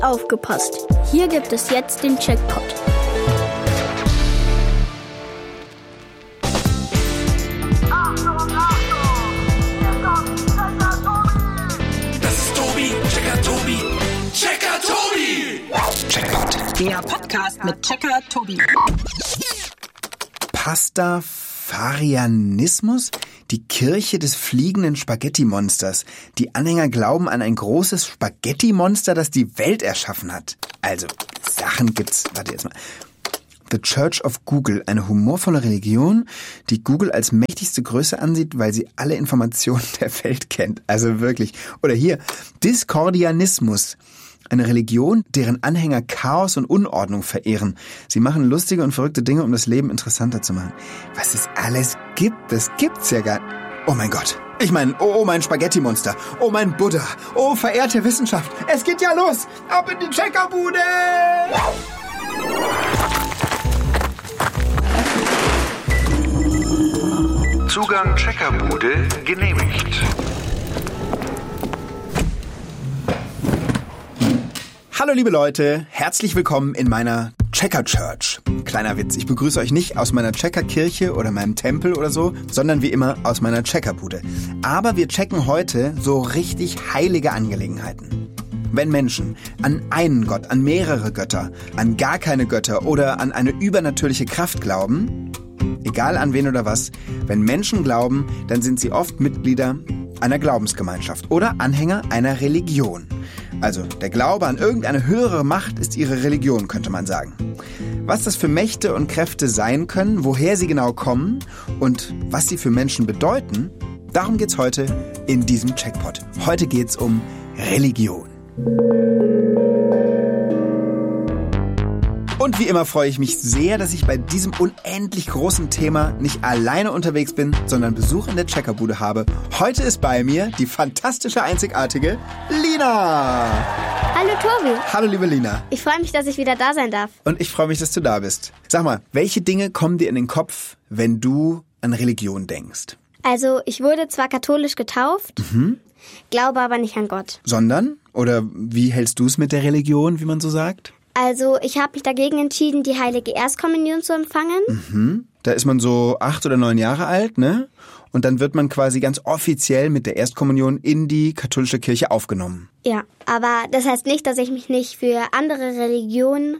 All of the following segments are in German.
Aufgepasst! Hier gibt es jetzt den Checkpot. Das ist Tobi, Checker Tobi, Checker Tobi! Checkpot. Der Podcast mit Checker Tobi. Pastafarianismus? Die Kirche des fliegenden Spaghetti-Monsters. Die Anhänger glauben an ein großes Spaghetti-Monster, das die Welt erschaffen hat. Also, Sachen gibt's. Warte jetzt mal. The Church of Google, eine humorvolle Religion, die Google als mächtigste Größe ansieht, weil sie alle Informationen der Welt kennt. Also wirklich. Oder hier, Diskordianismus. Eine Religion, deren Anhänger Chaos und Unordnung verehren. Sie machen lustige und verrückte Dinge, um das Leben interessanter zu machen. Was es alles gibt, das gibt's ja gar nicht. Oh mein Gott. Ich meine, oh mein Spaghetti-Monster. Oh mein Buddha. Oh, verehrte Wissenschaft. Es geht ja los. Ab in die Checkerbude. Zugang Checkerbude genehmigt. Hallo liebe Leute, herzlich willkommen in meiner Checker Church. Kleiner Witz, ich begrüße euch nicht aus meiner Checkerkirche oder meinem Tempel oder so, sondern wie immer aus meiner Checkerbude. Aber wir checken heute so richtig heilige Angelegenheiten. Wenn Menschen an einen Gott, an mehrere Götter, an gar keine Götter oder an eine übernatürliche Kraft glauben, egal an wen oder was, wenn Menschen glauben, dann sind sie oft Mitglieder einer Glaubensgemeinschaft oder Anhänger einer Religion. Also der Glaube an irgendeine höhere Macht ist ihre Religion, könnte man sagen. Was das für Mächte und Kräfte sein können, woher sie genau kommen und was sie für Menschen bedeuten, darum geht's heute in diesem Checkpot. Heute geht's um Religion. Und wie immer freue ich mich sehr, dass ich bei diesem unendlich großen Thema nicht alleine unterwegs bin, sondern Besuch in der Checkerbude habe. Heute ist bei mir die fantastische, einzigartige Lina. Hallo Tobi. Hallo liebe Lina. Ich freue mich, dass ich wieder da sein darf. Und ich freue mich, dass du da bist. Sag mal, welche Dinge kommen dir in den Kopf, wenn du an Religion denkst? Also, ich wurde zwar katholisch getauft, glaube aber nicht an Gott. Sondern? Oder wie hältst du es mit der Religion, wie man so sagt? Also, ich habe mich dagegen entschieden, die heilige Erstkommunion zu empfangen. Da ist man so 8 oder 9 Jahre alt, ne? Und dann wird man quasi ganz offiziell mit der Erstkommunion in die katholische Kirche aufgenommen. Ja, aber das heißt nicht, dass ich mich nicht für andere Religionen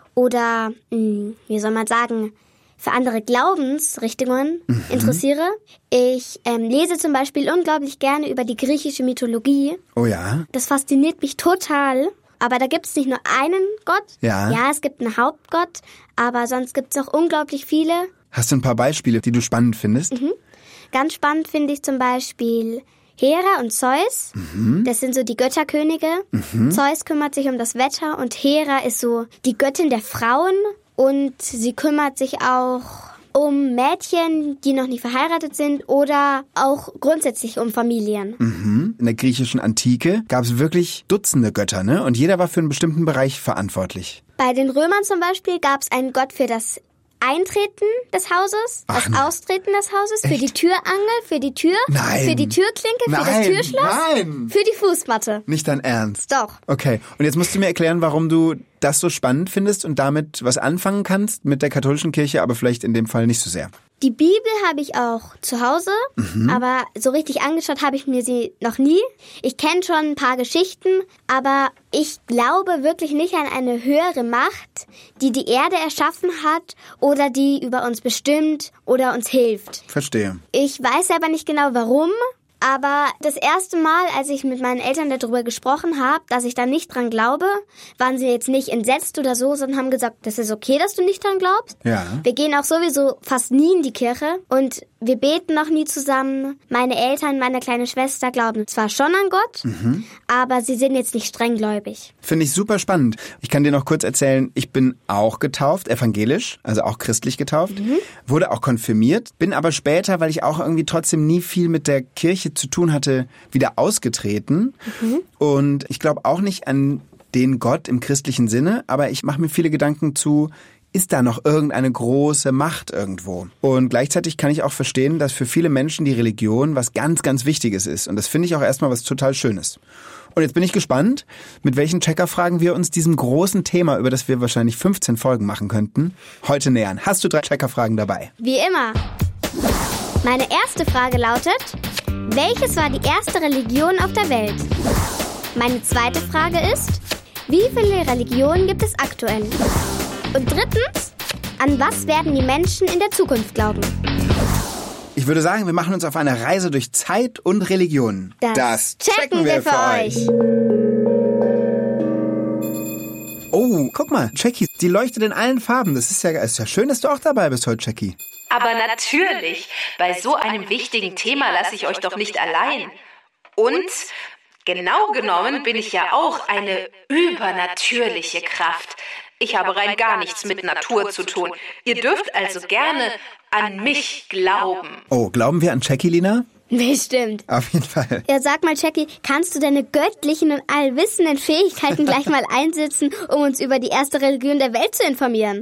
oder, wie soll man sagen, für andere Glaubensrichtungen interessiere. Ich lese zum Beispiel unglaublich gerne über die griechische Mythologie. Oh ja? Das fasziniert mich total. Aber da gibt es nicht nur einen Gott. Ja. Ja, es gibt einen Hauptgott, aber sonst gibt es auch unglaublich viele. Hast du ein paar Beispiele, die du spannend findest? Ganz spannend finde ich zum Beispiel Hera und Zeus. Das sind so die Götterkönige. Zeus kümmert sich um das Wetter und Hera ist so die Göttin der Frauen. Und sie kümmert sich auch um Mädchen, die noch nicht verheiratet sind oder auch grundsätzlich um Familien. In der griechischen Antike gab es wirklich Dutzende Götter, ne? Und jeder war für einen bestimmten Bereich verantwortlich. Bei den Römern zum Beispiel gab es einen Gott für das Eintreten des Hauses, das Austreten des Hauses, Echt? für die Türangel, für die Tür, für die Türklinke, für das Türschloss, für die Fußmatte. Nicht dein Ernst? Doch. Okay, und jetzt musst du mir erklären, warum du das so spannend findest und damit was anfangen kannst mit der katholischen Kirche, aber vielleicht in dem Fall nicht so sehr. Die Bibel habe ich auch zu Hause, aber so richtig angeschaut habe ich mir sie noch nie. Ich kenne schon ein paar Geschichten, aber ich glaube wirklich nicht an eine höhere Macht, die die Erde erschaffen hat oder die über uns bestimmt oder uns hilft. Verstehe. Ich weiß aber nicht genau warum. Aber das erste Mal, als ich mit meinen Eltern darüber gesprochen habe, dass ich da nicht dran glaube, waren sie jetzt nicht entsetzt oder so, sondern haben gesagt, das ist okay, dass du nicht dran glaubst. Ja. Wir gehen auch sowieso fast nie in die Kirche und wir beten noch nie zusammen. Meine Eltern, meine kleine Schwester glauben zwar schon an Gott, aber sie sind jetzt nicht strenggläubig. Finde ich super spannend. Ich kann dir noch kurz erzählen, ich bin auch getauft, evangelisch, also auch christlich getauft, wurde auch konfirmiert, bin aber später, weil ich auch irgendwie trotzdem nie viel mit der Kirche zu tun hatte, wieder ausgetreten. Und ich glaube auch nicht an den Gott im christlichen Sinne, aber ich mache mir viele Gedanken zu, ist da noch irgendeine große Macht irgendwo? Und gleichzeitig kann ich auch verstehen, dass für viele Menschen die Religion was ganz, ganz Wichtiges ist. Und das finde ich auch erstmal was total Schönes. Und jetzt bin ich gespannt, mit welchen Checkerfragen wir uns diesem großen Thema, über das wir wahrscheinlich 15 Folgen machen könnten, heute nähern. Hast du 3 Checkerfragen dabei? Wie immer. Meine erste Frage lautet, welches war die erste Religion auf der Welt? Meine zweite Frage ist, wie viele Religionen gibt es aktuell? Und drittens, an was werden die Menschen in der Zukunft glauben? Ich würde sagen, wir machen uns auf eine Reise durch Zeit und Religion. Das checken wir für euch. Oh, guck mal, Jackie, die leuchtet in allen Farben. Das ist ja schön, dass du auch dabei bist heute, Jackie. Aber natürlich, bei so einem wichtigen Thema lasse ich euch doch nicht allein. Und genau genommen bin ich ja auch eine übernatürliche Kraft. Ich habe rein gar nichts mit Natur zu tun. Ihr dürft also gerne an mich glauben. Oh, glauben wir an Jackie, Lina? Bestimmt. Auf jeden Fall. Ja, sag mal, Jackie, kannst du deine göttlichen und allwissenden Fähigkeiten gleich mal einsetzen, um uns über die erste Religion der Welt zu informieren?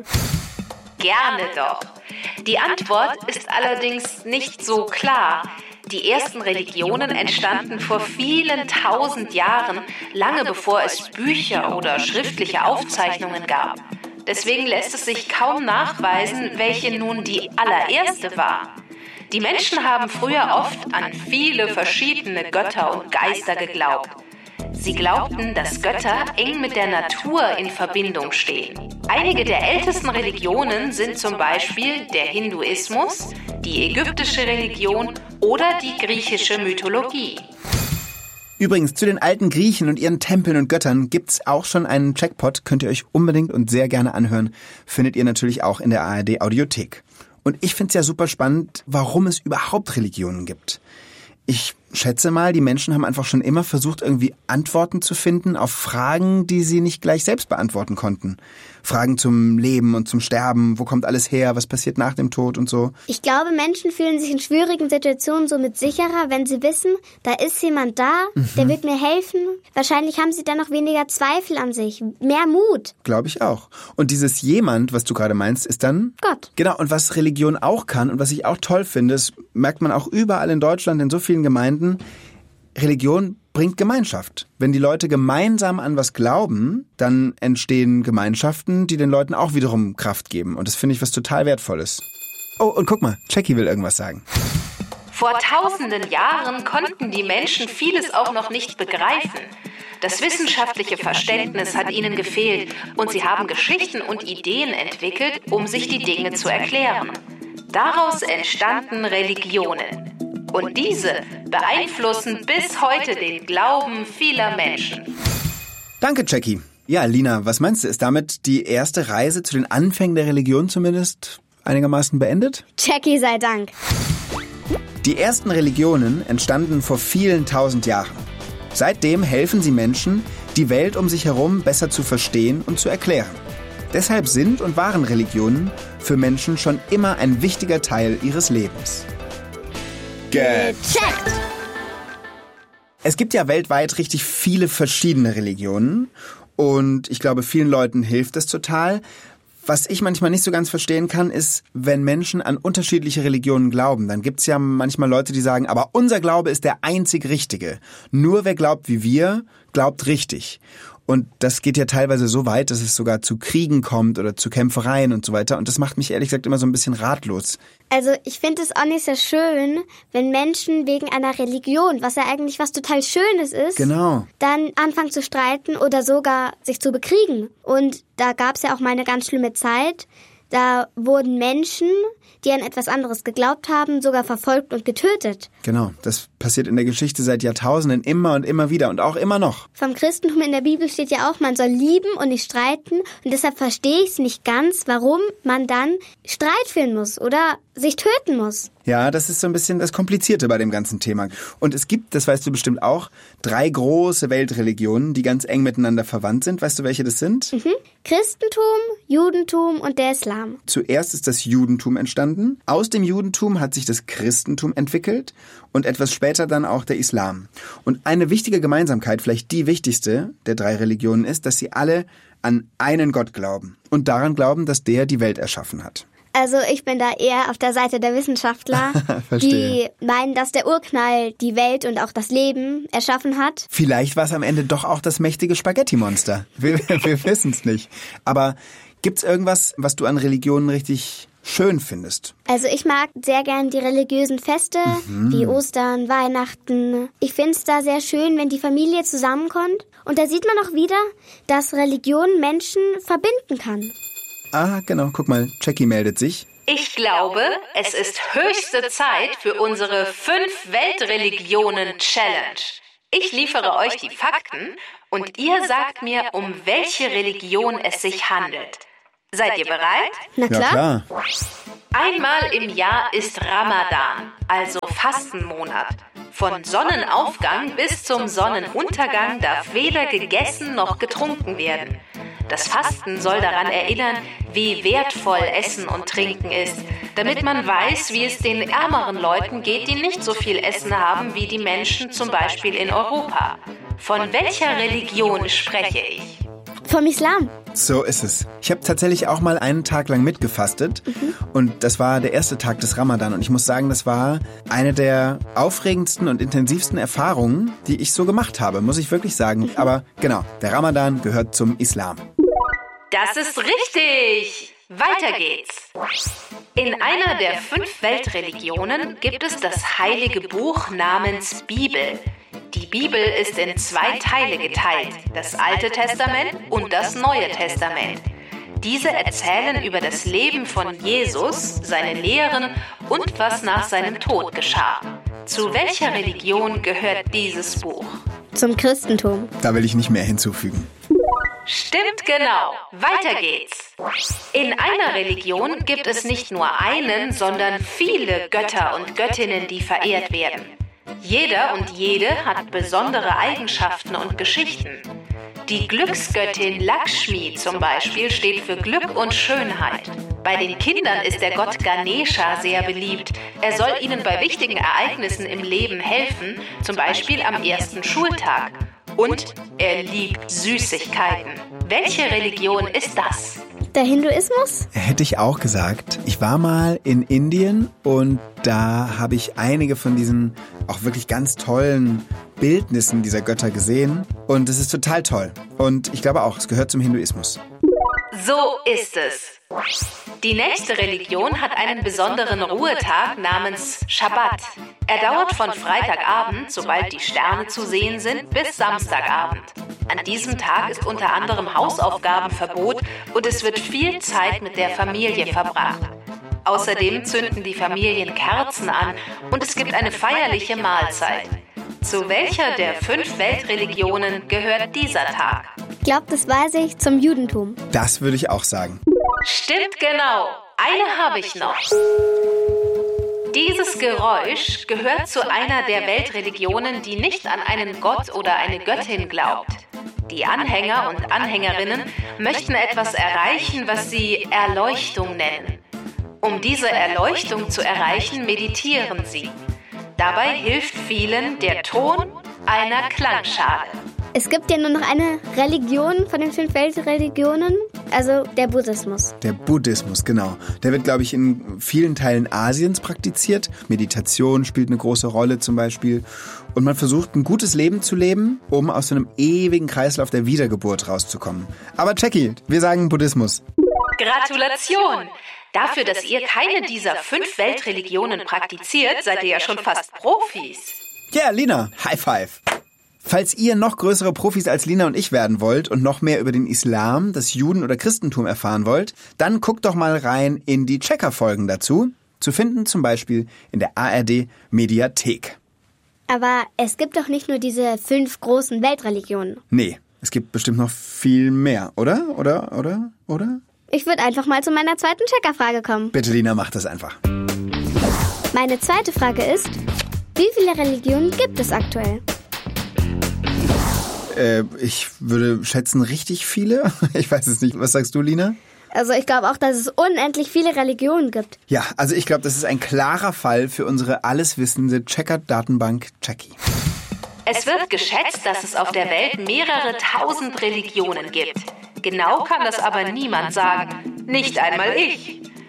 Gerne doch. Die Antwort ist allerdings nicht so klar. Die ersten Religionen entstanden vor vielen tausend Jahren, lange bevor es Bücher oder schriftliche Aufzeichnungen gab. Deswegen lässt es sich kaum nachweisen, welche nun die allererste war. Die Menschen haben früher oft an viele verschiedene Götter und Geister geglaubt. Sie glaubten, dass Götter eng mit der Natur in Verbindung stehen. Einige der ältesten Religionen sind zum Beispiel der Hinduismus, die ägyptische Religion oder die griechische Mythologie. Übrigens, zu den alten Griechen und ihren Tempeln und Göttern gibt's auch schon einen Checkpot, könnt ihr euch unbedingt und sehr gerne anhören. Findet ihr natürlich auch in der ARD Audiothek. Und ich find's ja super spannend, warum es überhaupt Religionen gibt. Ich schätze mal, die Menschen haben einfach schon immer versucht, irgendwie Antworten zu finden auf Fragen, die sie nicht gleich selbst beantworten konnten. Fragen zum Leben und zum Sterben, wo kommt alles her, was passiert nach dem Tod und so. Ich glaube, Menschen fühlen sich in schwierigen Situationen somit sicherer, wenn sie wissen, da ist jemand da, der wird mir helfen. Wahrscheinlich haben sie dann noch weniger Zweifel an sich, mehr Mut. Glaube ich auch. Und dieses jemand, was du gerade meinst, ist dann Gott. Genau, und was Religion auch kann und was ich auch toll finde, das merkt man auch überall in Deutschland, in so vielen Gemeinden, Religion bringt Gemeinschaft. Wenn die Leute gemeinsam an was glauben, dann entstehen Gemeinschaften, die den Leuten auch wiederum Kraft geben. Und das finde ich was total Wertvolles. Oh, und guck mal, Jackie will irgendwas sagen. Vor tausenden Jahren konnten die Menschen vieles auch noch nicht begreifen. Das wissenschaftliche Verständnis hat ihnen gefehlt und sie haben Geschichten und Ideen entwickelt, um sich die Dinge zu erklären. Daraus entstanden Religionen. Und diese beeinflussen bis heute den Glauben vieler Menschen. Danke, Jackie. Ja, Lina, was meinst du? Ist damit die erste Reise zu den Anfängen der Religion zumindest einigermaßen beendet? Jackie sei Dank. Die ersten Religionen entstanden vor vielen tausend Jahren. Seitdem helfen sie Menschen, die Welt um sich herum besser zu verstehen und zu erklären. Deshalb sind und waren Religionen für Menschen schon immer ein wichtiger Teil ihres Lebens. Gecheckt! Es gibt ja weltweit richtig viele verschiedene Religionen und ich glaube, vielen Leuten hilft das total. Was ich manchmal nicht so ganz verstehen kann, ist, wenn Menschen an unterschiedliche Religionen glauben, dann gibt's ja manchmal Leute, die sagen, aber unser Glaube ist der einzig Richtige. Nur wer glaubt wie wir, glaubt richtig. Und das geht ja teilweise so weit, dass es sogar zu Kriegen kommt oder zu Kämpfereien und so weiter. Und das macht mich ehrlich gesagt immer so ein bisschen ratlos. Also ich finde es auch nicht sehr schön, wenn Menschen wegen einer Religion, was ja eigentlich was total Schönes ist, Genau. dann anfangen zu streiten oder sogar sich zu bekriegen. Und da gab es ja auch mal eine ganz schlimme Zeit. Da wurden Menschen, die an etwas anderes geglaubt haben, sogar verfolgt und getötet. Genau, das passiert in der Geschichte seit Jahrtausenden immer und immer wieder und auch immer noch. Vom Christentum in der Bibel steht ja auch, man soll lieben und nicht streiten. Und deshalb verstehe ich es nicht ganz, warum man dann Streit führen muss oder sich töten muss. Ja, das ist so ein bisschen das Komplizierte bei dem ganzen Thema. Und es gibt, das weißt du bestimmt auch, 3 große Weltreligionen, die ganz eng miteinander verwandt sind. Weißt du, welche das sind? Christentum, Judentum und der Islam. Zuerst ist das Judentum entstanden. Aus dem Judentum hat sich das Christentum entwickelt und etwas später dann auch der Islam. Und eine wichtige Gemeinsamkeit, vielleicht die wichtigste der 3 Religionen ist, dass sie alle an einen Gott glauben und daran glauben, dass der die Welt erschaffen hat. Also ich bin da eher auf der Seite der Wissenschaftler, die meinen, dass der Urknall die Welt und auch das Leben erschaffen hat. Vielleicht war es am Ende doch auch das mächtige Spaghetti-Monster. Wir wissen es nicht. Aber gibt's irgendwas, was du an Religionen richtig schön findest? Also ich mag sehr gern die religiösen Feste, wie Ostern, Weihnachten. Ich finde es da sehr schön, wenn die Familie zusammenkommt. Und da sieht man auch wieder, dass Religion Menschen verbinden kann. Ah, genau. Guck mal, Jackie meldet sich. Ich glaube, es ist höchste Zeit für unsere 5 Weltreligionen-Challenge. Ich liefere euch die Fakten und ihr sagt mir, um welche Religion es sich handelt. Seid ihr bereit? Na klar. Ja, klar. Einmal im Jahr ist Ramadan, also Fastenmonat. Von Sonnenaufgang bis zum Sonnenuntergang darf weder gegessen noch getrunken werden. Das Fasten soll daran erinnern, wie wertvoll Essen und Trinken ist, damit man weiß, wie es den ärmeren Leuten geht, die nicht so viel Essen haben wie die Menschen zum Beispiel in Europa. Von welcher Religion spreche ich? Vom Islam. So ist es. Ich habe tatsächlich auch mal einen Tag lang mitgefastet und das war der erste Tag des Ramadan und ich muss sagen, das war eine der aufregendsten und intensivsten Erfahrungen, die ich so gemacht habe, muss ich wirklich sagen. Aber genau, der Ramadan gehört zum Islam. Das ist richtig! Weiter geht's. In einer der 5 Weltreligionen gibt es das heilige Buch namens Bibel. Die Bibel ist in 2 Teile geteilt, das Alte Testament und das Neue Testament. Diese erzählen über das Leben von Jesus, seine Lehren und was nach seinem Tod geschah. Zu welcher Religion gehört dieses Buch? Zum Christentum. Da will ich nicht mehr hinzufügen. Stimmt genau. Weiter geht's. In einer Religion gibt es nicht nur einen, sondern viele Götter und Göttinnen, die verehrt werden. Jeder und jede hat besondere Eigenschaften und Geschichten. Die Glücksgöttin Lakshmi zum Beispiel steht für Glück und Schönheit. Bei den Kindern ist der Gott Ganesha sehr beliebt. Er soll ihnen bei wichtigen Ereignissen im Leben helfen, zum Beispiel am ersten Schultag. Und er liebt Süßigkeiten. Welche Religion ist das? Der Hinduismus? Hätte ich auch gesagt. Ich war mal in Indien und da habe ich einige von diesen auch wirklich ganz tollen Bildnissen dieser Götter gesehen. Und es ist total toll. Und ich glaube auch, es gehört zum Hinduismus. So ist es. Die nächste Religion hat einen besonderen Ruhetag namens Schabbat. Er dauert von Freitagabend, sobald die Sterne zu sehen sind, bis Samstagabend. An diesem Tag ist unter anderem Hausaufgabenverbot und es wird viel Zeit mit der Familie verbracht. Außerdem zünden die Familien Kerzen an und es gibt eine feierliche Mahlzeit. Zu welcher der 5 Weltreligionen gehört dieser Tag? Ich glaube, das weiß ich, zum Judentum. Das würde ich auch sagen. Stimmt genau. Eine habe ich noch. Dieses Geräusch gehört zu einer der Weltreligionen, die nicht an einen Gott oder eine Göttin glaubt. Die Anhänger und Anhängerinnen möchten etwas erreichen, was sie Erleuchtung nennen. Um diese Erleuchtung zu erreichen, meditieren sie. Dabei hilft vielen der Ton einer Klangschale. Es gibt ja nur noch eine Religion von den 5 Weltreligionen, also der Buddhismus. Der Buddhismus, genau. Der wird, glaube ich, in vielen Teilen Asiens praktiziert. Meditation spielt eine große Rolle zum Beispiel. Und man versucht, ein gutes Leben zu leben, um aus so einem ewigen Kreislauf der Wiedergeburt rauszukommen. Aber Jackie, wir sagen Buddhismus. Gratulation! Dafür, dass ihr keine dieser 5 Weltreligionen praktiziert, seid ihr ja schon fast Profis. Ja, yeah, Lina, High Five. Falls ihr noch größere Profis als Lina und ich werden wollt und noch mehr über den Islam, das Juden- oder Christentum erfahren wollt, dann guckt doch mal rein in die Checker-Folgen dazu. Zu finden zum Beispiel in der ARD-Mediathek. Aber es gibt doch nicht nur diese 5 großen Weltreligionen. Nee, es gibt bestimmt noch viel mehr, oder? Oder? Ich würde einfach mal zu meiner zweiten Checkerfrage kommen. Bitte, Lina, mach das einfach. Meine zweite Frage ist, wie viele Religionen gibt es aktuell? Ich würde schätzen, richtig viele. Ich weiß es nicht. Was sagst du, Lina? Also ich glaube auch, dass es unendlich viele Religionen gibt. Ja, also ich glaube, das ist ein klarer Fall für unsere alleswissende Checker-Datenbank Jackie. Es wird geschätzt, dass es auf der Welt mehrere 1000 Religionen gibt. Genau kann das aber niemand sagen. Nicht einmal ich.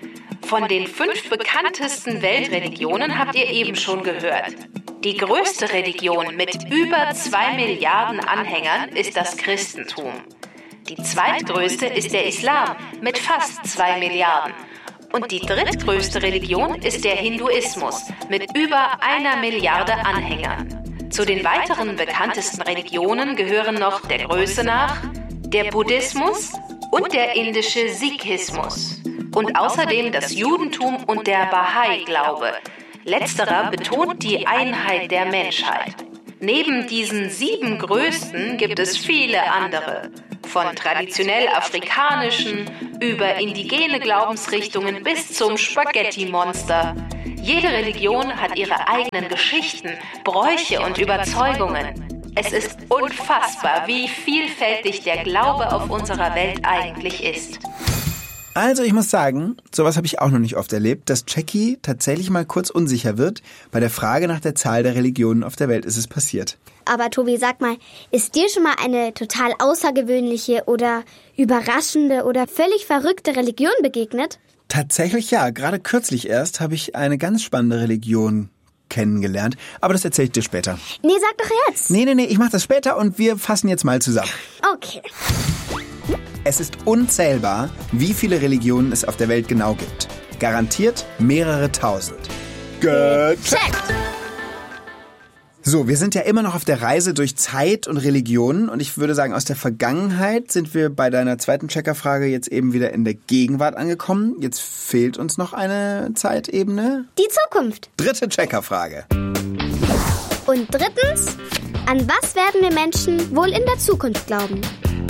Von den 5 bekanntesten Weltreligionen habt ihr eben schon gehört. Die größte Religion mit über 2 Milliarden Anhängern ist das Christentum. Die zweitgrößte ist der Islam mit fast 2 Milliarden. Und die drittgrößte Religion ist der Hinduismus mit über 1 Milliarde Anhängern. Zu den weiteren bekanntesten Religionen gehören noch der Größe nach der Buddhismus und der indische Sikhismus. Und außerdem das Judentum und der Bahai-Glaube. Letzterer betont die Einheit der Menschheit. Neben diesen 7 größten gibt es viele andere. Von traditionell afrikanischen über indigene Glaubensrichtungen bis zum Spaghetti-Monster. Jede Religion hat ihre eigenen Geschichten, Bräuche und Überzeugungen. Es ist unfassbar, wie vielfältig der Glaube auf unserer Welt eigentlich ist. Also ich muss sagen, sowas habe ich auch noch nicht oft erlebt, dass Jackie tatsächlich mal kurz unsicher wird. Bei der Frage nach der Zahl der Religionen auf der Welt ist es passiert. Aber Tobi, sag mal, ist dir schon mal eine total außergewöhnliche oder überraschende oder völlig verrückte Religion begegnet? Tatsächlich ja, gerade kürzlich erst habe ich eine ganz spannende Religion kennengelernt. Aber das erzähle ich dir später. Nee, sag doch jetzt. Nee, ich mache das später und wir fassen jetzt mal zusammen. Okay. Es ist unzählbar, wie viele Religionen es auf der Welt genau gibt. Garantiert mehrere tausend. Gecheckt! So, wir sind ja immer noch auf der Reise durch Zeit und Religionen und ich würde sagen, aus der Vergangenheit sind wir bei deiner zweiten Checkerfrage jetzt eben wieder in der Gegenwart angekommen. Jetzt fehlt uns noch eine Zeitebene. Die Zukunft. Dritte Checkerfrage. Und drittens, an was werden wir Menschen wohl in der Zukunft glauben?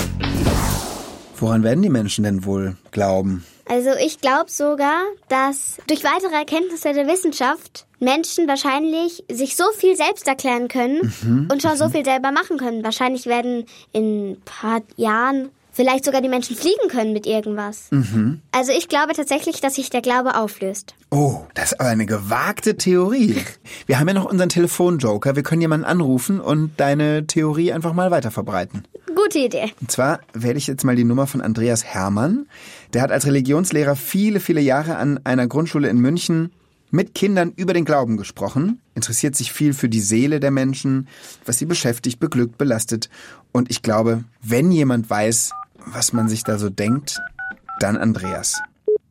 Woran werden die Menschen denn wohl glauben? Also ich glaube sogar, dass durch weitere Erkenntnisse der Wissenschaft Menschen wahrscheinlich sich so viel selbst erklären können und schon so viel selber machen können. Wahrscheinlich werden in ein paar Jahren vielleicht sogar die Menschen fliegen können mit irgendwas. Also ich glaube tatsächlich, dass sich der Glaube auflöst. Oh, das ist aber eine gewagte Theorie. Wir haben ja noch unseren Telefonjoker. Wir können jemanden anrufen und deine Theorie einfach mal weiterverbreiten. Gute Idee. Und zwar wähle ich jetzt mal die Nummer von Andreas Hermann. Der hat als Religionslehrer viele, viele Jahre an einer Grundschule in München mit Kindern über den Glauben gesprochen, interessiert sich viel für die Seele der Menschen, was sie beschäftigt, beglückt, belastet. Und ich glaube, wenn jemand weiß, was man sich da so denkt, dann Andreas.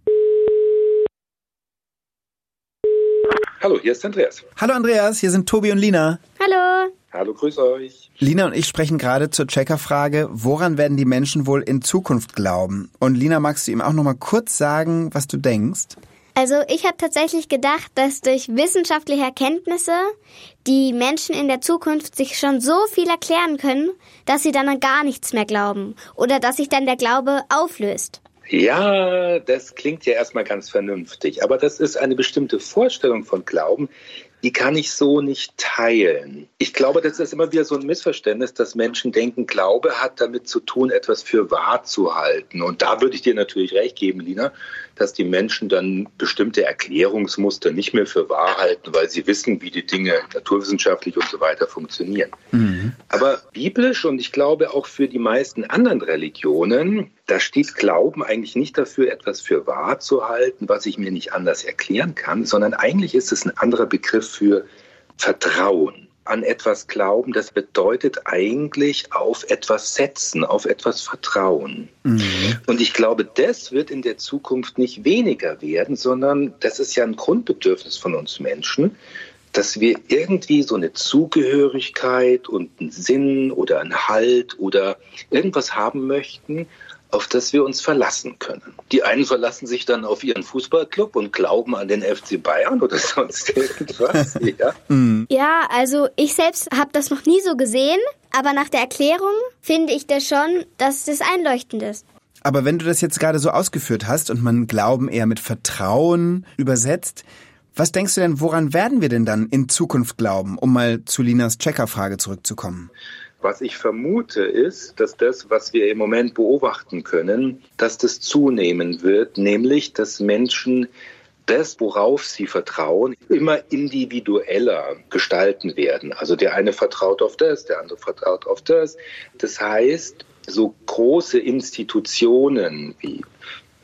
Hallo, hier ist Andreas. Hallo Andreas, hier sind Tobi und Lina. Hallo. Hallo, grüß euch. Lina und ich sprechen gerade zur Checkerfrage, woran werden die Menschen wohl in Zukunft glauben? Und Lina, magst du ihm auch noch mal kurz sagen, was du denkst? Also ich habe tatsächlich gedacht, dass durch wissenschaftliche Erkenntnisse die Menschen in der Zukunft sich schon so viel erklären können, dass sie dann an gar nichts mehr glauben oder dass sich dann der Glaube auflöst. Ja, das klingt ja erstmal ganz vernünftig, aber das ist eine bestimmte Vorstellung von Glauben, die kann ich so nicht teilen. Ich glaube, das ist immer wieder so ein Missverständnis, dass Menschen denken, Glaube hat damit zu tun, etwas für wahr zu halten. Und da würde ich dir natürlich recht geben, Lina, dass die Menschen dann bestimmte Erklärungsmuster nicht mehr für wahr halten, weil sie wissen, wie die Dinge naturwissenschaftlich und so weiter funktionieren. Aber biblisch und ich glaube auch für die meisten anderen Religionen, da steht Glauben eigentlich nicht dafür, etwas für wahr zu halten, was ich mir nicht anders erklären kann, sondern eigentlich ist es ein anderer Begriff für Vertrauen. An etwas glauben, das bedeutet eigentlich auf etwas setzen, auf etwas vertrauen. Und ich glaube, das wird in der Zukunft nicht weniger werden, sondern das ist ja ein Grundbedürfnis von uns Menschen, dass wir irgendwie so eine Zugehörigkeit und einen Sinn oder einen Halt oder irgendwas haben möchten, auf das wir uns verlassen können. Die einen verlassen sich dann auf ihren Fußballclub und glauben an den FC Bayern oder sonst irgendwas. Ja, Ja, also ich selbst habe das noch nie so gesehen, aber nach der Erklärung finde ich das schon, dass das einleuchtend ist. Aber wenn du das jetzt gerade so ausgeführt hast und man Glauben eher mit Vertrauen übersetzt, was denkst du denn, woran werden wir denn dann in Zukunft glauben, um mal zu Linas Checkerfrage zurückzukommen? was ich vermute ist, dass das, was wir im Moment beobachten können, dass das zunehmen wird, nämlich dass Menschen das, worauf sie vertrauen, immer individueller gestalten werden. Also der eine vertraut auf das, der andere vertraut auf das. Das heißt, so große Institutionen wie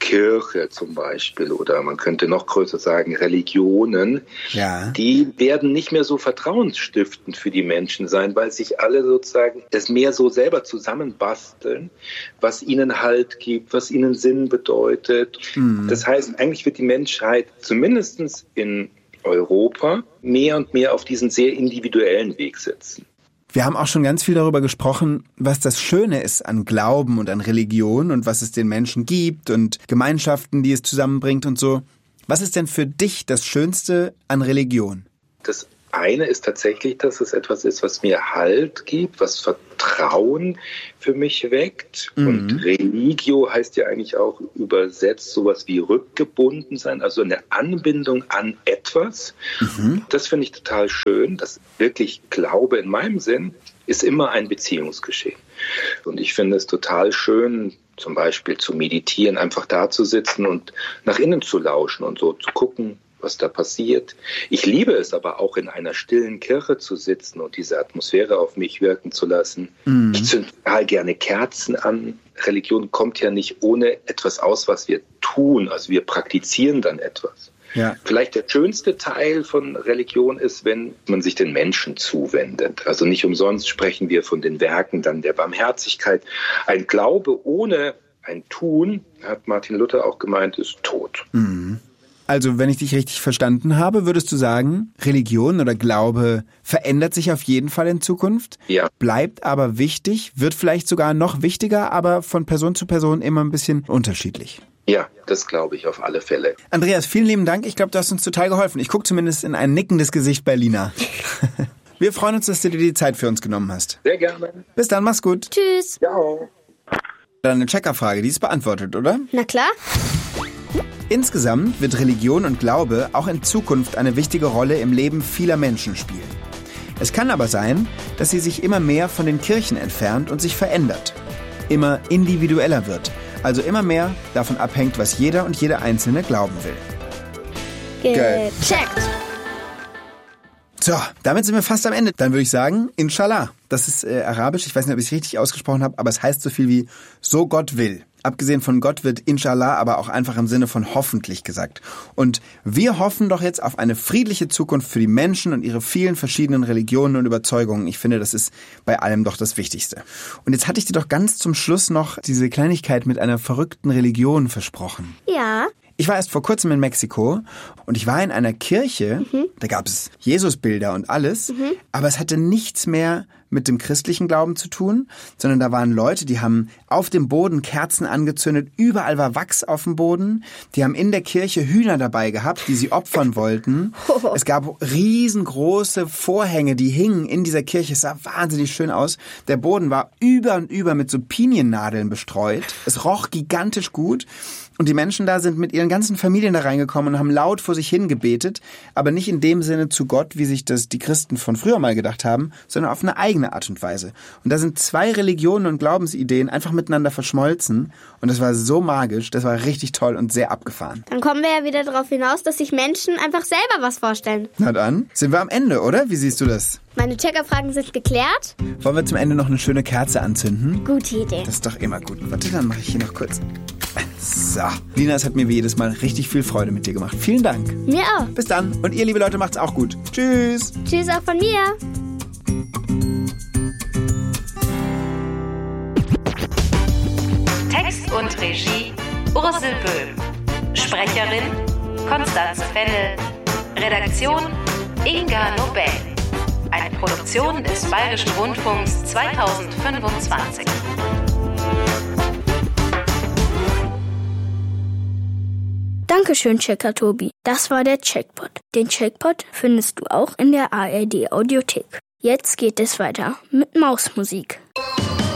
Kirche zum Beispiel oder man könnte noch größer sagen Religionen, die werden nicht mehr so vertrauensstiftend für die Menschen sein, weil sich alle sozusagen das mehr so selber zusammenbasteln, was ihnen Halt gibt, was ihnen Sinn bedeutet. Das heißt, eigentlich wird die Menschheit zumindest in Europa mehr und mehr auf diesen sehr individuellen Weg setzen. Wir haben auch schon ganz viel darüber gesprochen, was das Schöne ist an Glauben und an Religion und was es den Menschen gibt und Gemeinschaften, die es zusammenbringt und so. Was ist denn für dich das Schönste an Religion? Das eine ist tatsächlich, dass es etwas ist, was mir Halt gibt, was Vertrauen für mich weckt. Und Religio heißt ja eigentlich auch übersetzt sowas wie rückgebunden sein, also eine Anbindung an etwas. Das finde ich total schön. Das wirklich Glaube in meinem Sinn ist immer ein Beziehungsgeschehen. Und ich finde es total schön, zum Beispiel zu meditieren, einfach da zu sitzen und nach innen zu lauschen und so zu gucken, was da passiert. Ich liebe es aber auch, in einer stillen Kirche zu sitzen und diese Atmosphäre auf mich wirken zu lassen. Ich zünde total gerne Kerzen an. Religion kommt ja nicht ohne etwas aus, was wir tun. Also wir praktizieren dann etwas. Ja. Vielleicht der schönste Teil von Religion ist, wenn man sich den Menschen zuwendet. Also nicht umsonst sprechen wir von den Werken dann der Barmherzigkeit. Ein Glaube ohne ein Tun, hat Martin Luther auch gemeint, ist tot. Also, wenn ich dich richtig verstanden habe, würdest du sagen, Religion oder Glaube verändert sich auf jeden Fall in Zukunft, bleibt aber wichtig, wird vielleicht sogar noch wichtiger, aber von Person zu Person immer ein bisschen unterschiedlich. Ja, das glaube ich auf alle Fälle. Andreas, vielen lieben Dank. Ich glaube, du hast uns total geholfen. Ich gucke zumindest in ein nickendes Gesicht bei Lina. Wir freuen uns, dass du dir die Zeit für uns genommen hast. Sehr gerne. Bis dann, mach's gut. Tschüss. Ciao. Dann eine Checkerfrage, die ist beantwortet, oder? Na klar. Insgesamt wird Religion und Glaube auch in Zukunft eine wichtige Rolle im Leben vieler Menschen spielen. Es kann aber sein, dass sie sich immer mehr von den Kirchen entfernt und sich verändert. Immer individueller wird, also immer mehr davon abhängt, was jeder und jede Einzelne glauben will. Gecheckt. So, damit sind wir fast am Ende. Dann würde ich sagen, Inshallah. Das ist arabisch, ich weiß nicht, ob ich es richtig ausgesprochen habe, aber es heißt so viel wie so Gott will. Abgesehen von Gott wird Inshallah aber auch einfach im Sinne von hoffentlich gesagt. Und wir hoffen doch jetzt auf eine friedliche Zukunft für die Menschen und ihre vielen verschiedenen Religionen und Überzeugungen. Ich finde, das ist bei allem doch das Wichtigste. Und jetzt hatte ich dir doch ganz zum Schluss noch diese Kleinigkeit mit einer verrückten Religion versprochen. Ja. Ich war erst vor kurzem in Mexiko und ich war in einer Kirche, da gab es Jesusbilder und alles, aber es hatte nichts mehr mit dem christlichen Glauben zu tun, sondern da waren Leute, die haben auf dem Boden Kerzen angezündet, überall war Wachs auf dem Boden, die haben in der Kirche Hühner dabei gehabt, die sie opfern wollten. Es gab riesengroße Vorhänge, die hingen in dieser Kirche, es sah wahnsinnig schön aus. Der Boden war über und über mit so Piniennadeln bestreut, es roch gigantisch gut. Und die Menschen da sind mit ihren ganzen Familien da reingekommen und haben laut vor sich hin gebetet, aber nicht in dem Sinne zu Gott, wie sich das die Christen von früher mal gedacht haben, sondern auf eine eigene Art und Weise. Und da sind zwei Religionen und Glaubensideen einfach miteinander verschmolzen und das war so magisch, das war richtig toll und sehr abgefahren. Dann kommen wir ja wieder darauf hinaus, dass sich Menschen einfach selber was vorstellen. Na dann, sind wir am Ende, oder? Wie siehst du das? Meine Checkerfragen sind geklärt. Wollen wir zum Ende noch eine schöne Kerze anzünden? Gute Idee. Das ist doch immer gut. Warte, dann mache ich hier noch kurz. So. Lina, es hat mir wie jedes Mal richtig viel Freude mit dir gemacht. Vielen Dank. Mir auch. Bis dann. Und ihr, liebe Leute, macht's auch gut. Tschüss. Tschüss auch von mir. Text und Regie Ursel Böhm. Sprecherin Konstanze Fennel. Redaktion Inga Nobel. Eine Produktion des Bayerischen Rundfunks 2025. Dankeschön, Checker Tobi. Das war der Checkpot. Den Checkpot findest du auch in der ARD Audiothek. Jetzt geht es weiter mit Mausmusik.